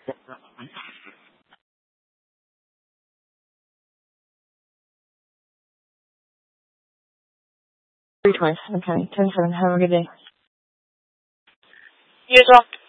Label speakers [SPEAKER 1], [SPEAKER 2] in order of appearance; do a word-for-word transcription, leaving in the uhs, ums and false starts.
[SPEAKER 1] Three twice. Okay. Ten seven. Have a good day.
[SPEAKER 2] You as well.